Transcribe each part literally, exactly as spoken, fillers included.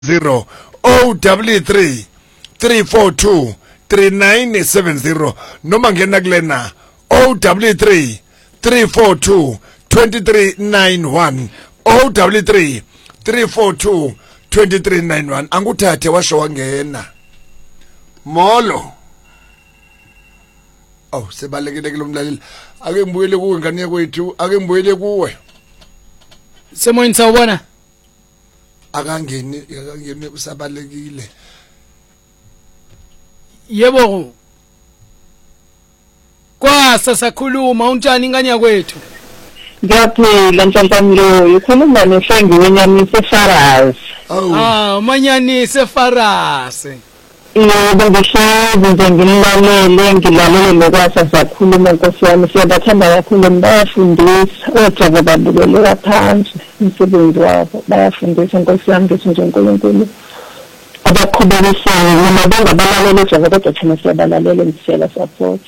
zero O W three three four two three nine seven zero noma ngena kulena O W three three four two two three nine one O W three three four two two three nine one anguthathe washo wangena molo. Oh sebalekile kulomlaleli ake ngibuyele kuwe ngane kwethu ake ngibuyele kuwe semoyini sawubona akangeni akangeni usabalekile yebo kwasa sakhuluma unjani ingane kwethu ngiyaphila Nhlanhlamlo ukhuluma nohlengi wenyamisa Faras ah manyanise Farase yebo ngihlezi nje ngilalele ngilalele lokwasa sakhuluma Nkosi yami siyabathanda kakhulu bayafundisa ojaga babukela phansi umsebenzi wabo bayafundisa Nkosi yami ngithi nje uNkulunkulu abaqhubekisana noma bangabalalele nje kodwa thina siyabalalele siyala support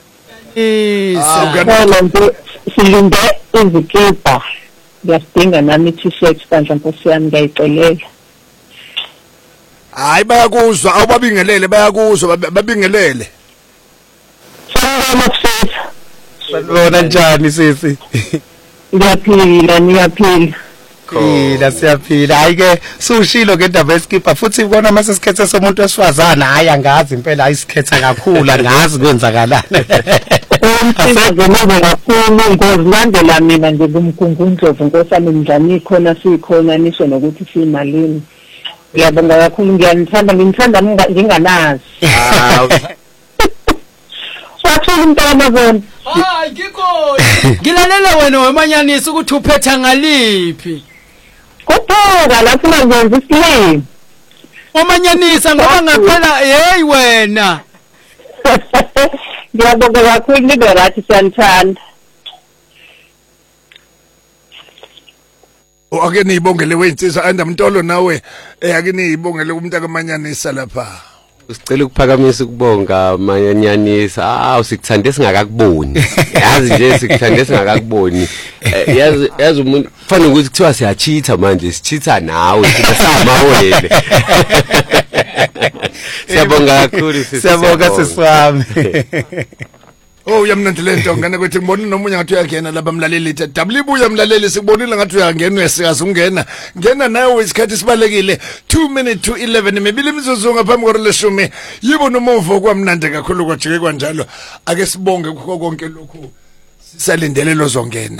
isa nje silinde izikipa ngiyasidinga nami t-shirt bandla Nkosi yami ngiyayicelela. hayi bayakuzwa awubabingelele bayakuzwa babingelele Salona njani sisi ngiyaphila niyaphila phila siyaphila hayi ke sushilo ngendaba yeskipa futhi ubona mase sikhethe somuntu wesifazana hayi angazi impela ayisikhetha kakhulu angazi kwenzakalana Asizonke kakhulu ngokulandela mina nje kumkhungundlovu Nkosi yami njani khona sikhona nisho nokuthi simalini. Ngiyabonga kakhulu ngiyanithanda ngithanda nginganazi. Ah Wathula umntana bona. hayi ngikho ngilalela wena wemanyanisi ukuthi uphetha ngaliphi Kuphela lapho ngenza isilimi. wamanyanisa ngoba ngaphela hey wena Ngiyabonga kakhulu nibe rathi siyanithanda. o ake niyibongele weinsizwa andamntolo nawe eh ake niyibongele kumntaka Manyanisa lapha Usicela ukuphakamisa ukubonga Manyanisa ah usikuthande singakakuboni yazi nje sikuthande singakakuboni yazi yazi umuntu kufanele ukuthi kuthiwa siyachitha manje sichitha nawe sisamawele siyabonga kakhulu sisi siyabonga siswami oh uyamnandile nto ngane kwethi ngibona nomunye ngathi uyangena laba mlaleli ethi W buya mlaleli sikubonile ngathi uyangena uyasiyazi ungena ngena nawe isikhathi sibalekile two minutes to eleven mebili imizuzu ngaphambi koreleshumi yibo nomuvo kwamnandi kakhulu kwajike kanjalo ake sibonge konke lokho sisalindele lozongena.